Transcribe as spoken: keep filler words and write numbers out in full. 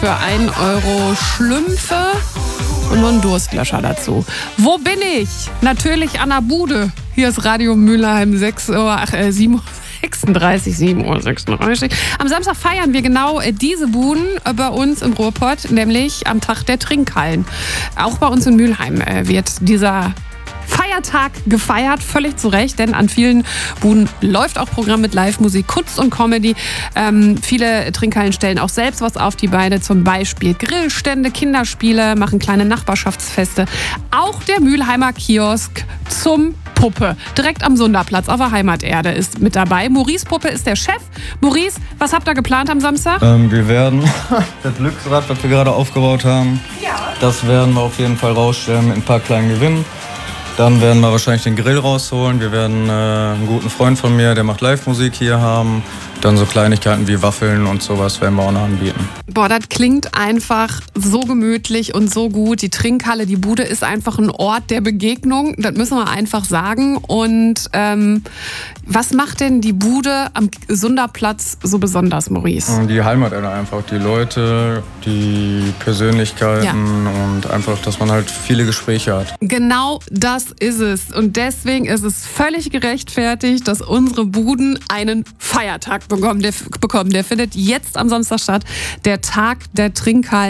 Für einen Euro Schlümpfe und noch einen Durstlöscher dazu. Wo bin ich? Natürlich an der Bude. Hier ist Radio Mülheim, sechs Uhr, ach, äh, sieben Uhr sechsunddreißig, sieben Uhr sechsunddreißig. Am Samstag feiern wir genau diese Buden bei uns im Ruhrpott, nämlich am Tag der Trinkhallen. Auch bei uns in Mülheim wird dieser Feiertag gefeiert, völlig zu Recht, denn an vielen Buden läuft auch Programm mit Live-Musik, Kunst und Comedy. Ähm, viele Trinkhallen stellen auch selbst was auf die Beine, zum Beispiel Grillstände, Kinderspiele, machen kleine Nachbarschaftsfeste. Auch der Mülheimer Kiosk zum Puppe, direkt am Sunderplatz auf der Heimaterde, ist mit dabei. Maurice Puppe ist der Chef. Maurice, was habt ihr geplant am Samstag? Ähm, wir werden das Glücksrad, was wir gerade aufgebaut haben, ja. das werden wir auf jeden Fall rausstellen mit ein paar kleinen Gewinnen. Dann werden wir wahrscheinlich den Grill rausholen. Wir werden äh, einen guten Freund von mir, der macht Live-Musik hier haben. Dann so Kleinigkeiten wie Waffeln und sowas werden wir auch noch anbieten. Boah, das klingt einfach so gemütlich und so gut. Die Trinkhalle, die Bude ist einfach ein Ort der Begegnung. Das müssen wir einfach sagen. Und ähm, was macht denn die Bude am Sunderplatz so besonders, Maurice? Die Heimaterde einfach, die Leute, die Persönlichkeiten ja. und einfach, dass man halt viele Gespräche hat. Genau das ist es. Und deswegen ist es völlig gerechtfertigt, dass unsere Buden einen Feiertag bekommen. Der, bekommen. Der findet jetzt am Samstag statt. Der Tag der Trinkhallen.